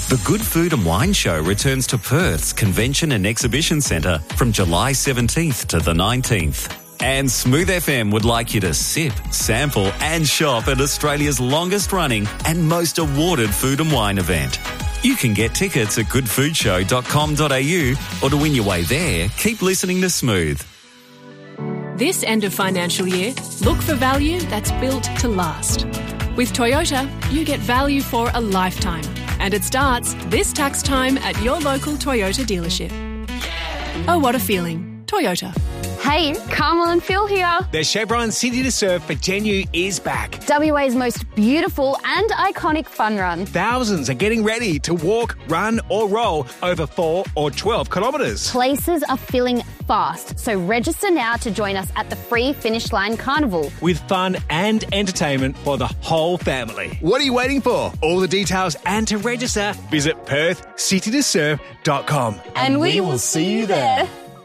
The Good Food and Wine Show returns to Perth's Convention and Exhibition Centre from July 17th to the 19th. And Smooth FM would like you to sip, sample and shop at Australia's longest running and most awarded food and wine event. You can get tickets at goodfoodshow.com.au, or to win your way there, keep listening to Smooth. This end of financial year, look for value that's built to last. With Toyota, you get value for a lifetime. And it starts this tax time at your local Toyota dealership. Oh, what a feeling. Toyota. Hey, Carmel and Phil here. The Chevron City to Surf for Genu is back. WA's most beautiful and iconic fun run. Thousands are getting ready to walk, run or roll over 4 or 12 kilometres. Places are filling fast, so register now to join us at the free Finish Line Carnival. With fun and entertainment for the whole family. What are you waiting for? All the details and to register, visit perthcitytosurf.com. And we will see you there.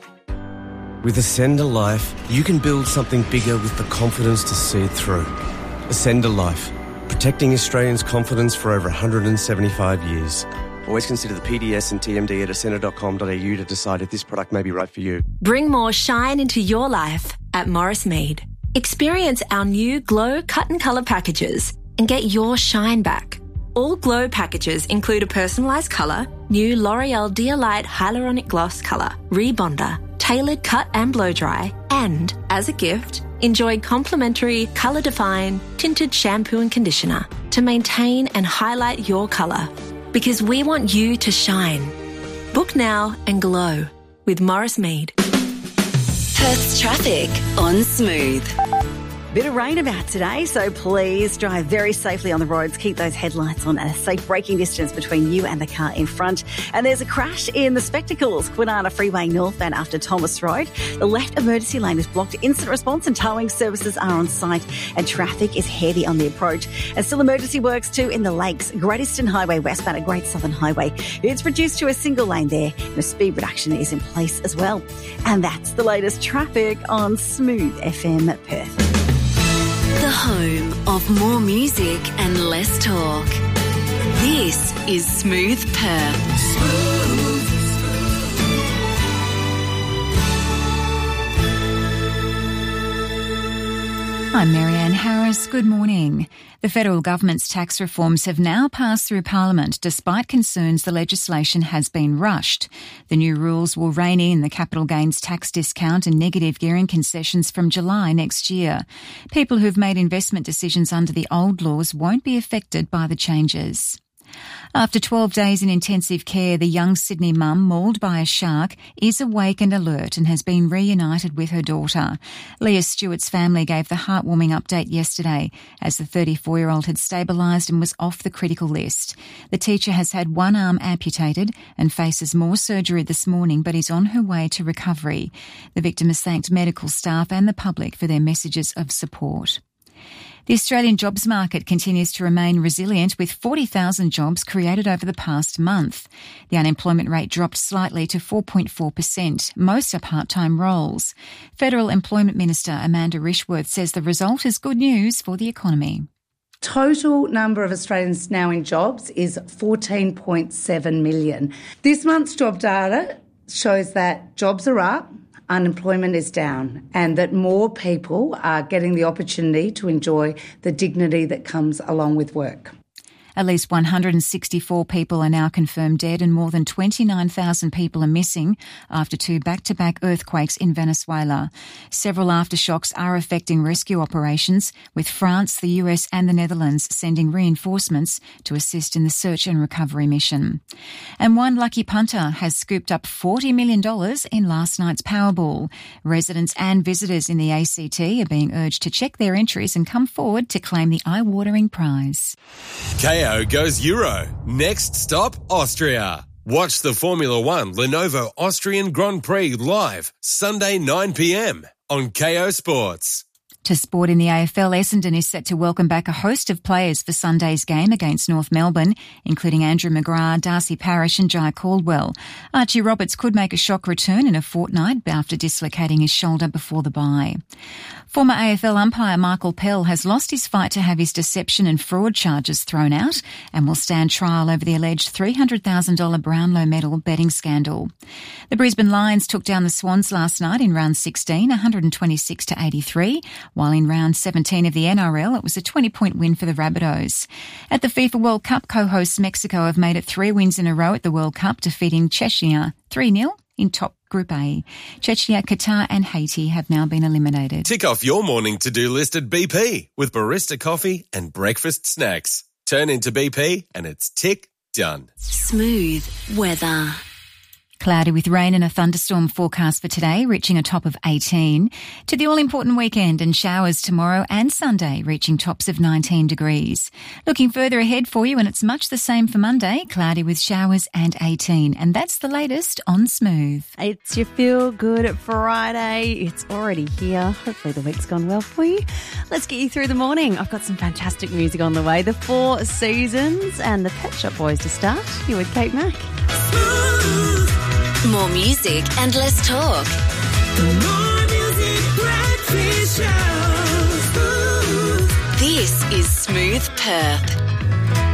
With Ascender Life, you can build something bigger with the confidence to see it through. Ascender Life, protecting Australians' confidence for over 175 years. Always consider the PDS and TMD at ascender.com.au to decide if this product may be right for you. Bring more shine into your life at Morris Mead. Experience our new Glow Cut and Colour packages and get your shine back. All Glow packages include a personalised colour, new L'Oreal Dear Light Hyaluronic Gloss colour, rebonder, tailored cut and blow dry, and, as a gift, enjoy complimentary Colour Define tinted shampoo and conditioner to maintain and highlight your colour. Because we want you to shine. Book now and glow with Morris Mead. Perth's traffic on Smooth. Bit of rain about today, so please drive very safely on the roads. Keep those headlights on at a safe braking distance between you and the car in front. And there's a crash in the Spectacles, Kwinana Freeway northbound after Thomas Road. The left emergency lane is blocked. Instant response and towing services are on site, and traffic is heavy on the approach. And still emergency works too in the Lakes, Great Eastern Highway westbound at Great Southern Highway. It's reduced to a single lane there, and a speed reduction is in place as well. And that's the latest traffic on Smooth FM Perth. The home of more music and less talk. This is Smooth Perth. I'm Marianne Harris. Good morning. The federal government's tax reforms have now passed through Parliament despite concerns the legislation has been rushed. The new rules will rein in the capital gains tax discount and negative gearing concessions from July next year. People who've made investment decisions under the old laws won't be affected by the changes. After 12 days in intensive care, the young Sydney mum mauled by a shark is awake and alert and has been reunited with her daughter. Leah Stewart's family gave the heartwarming update yesterday as the 34-year-old had stabilised and was off the critical list. The teacher has had one arm amputated and faces more surgery this morning, but is on her way to recovery. The victim has thanked medical staff and the public for their messages of support. The Australian jobs market continues to remain resilient with 40,000 jobs created over the past month. The unemployment rate dropped slightly to 4.4%. Most are part-time roles. Federal Employment Minister Amanda Rishworth says the result is good news for the economy. Total number of Australians now in jobs is 14.7 million. This month's job data shows that jobs are up, unemployment is down, and that more people are getting the opportunity to enjoy the dignity that comes along with work. At least 164 people are now confirmed dead and more than 29,000 people are missing after two back-to-back earthquakes in Venezuela. Several aftershocks are affecting rescue operations, with France, the US and the Netherlands sending reinforcements to assist in the search and recovery mission. And one lucky punter has scooped up $40 million in last night's Powerball. Residents and visitors in the ACT are being urged to check their entries and come forward to claim the eye-watering prize. KO goes Euro. Next stop, Austria. Watch the Formula One Lenovo Austrian Grand Prix live Sunday 9 p.m. on KO Sports. To sport in the AFL, Essendon is set to welcome back a host of players for Sunday's game against North Melbourne, including Andrew McGrath, Darcy Parish and Jai Caldwell. Archie Roberts could make a shock return in a fortnight after dislocating his shoulder before the bye. Former AFL umpire Michael Pell has lost his fight to have his deception and fraud charges thrown out and will stand trial over the alleged $300,000 Brownlow medal betting scandal. The Brisbane Lions took down the Swans last night in round 16, 126-83, while in round 17 of the NRL it was a 20-point win for the Rabbitohs. At the FIFA World Cup, co-hosts Mexico have made it 3 wins in a row at the World Cup, defeating Czechia 3-0 in top Group A. Czechia, Qatar and Haiti have now been eliminated. Tick off your morning to-do list at BP with barista coffee and breakfast snacks. Turn into BP and it's tick done. Smooth weather. Cloudy with rain and a thunderstorm forecast for today, reaching a top of 18. To the all-important weekend and showers tomorrow and Sunday, reaching tops of 19 degrees. Looking further ahead for you, and it's much the same for Monday, cloudy with showers and 18. And that's the latest on Smooth. It's your Feel Good Friday. It's already here. Hopefully the week's gone well for you. Let's get you through the morning. I've got some fantastic music on the way. The Four Seasons and the Pet Shop Boys to start. You're with Kate Mack. More music and less talk. More music, breakfast show. This is Smooth Perth.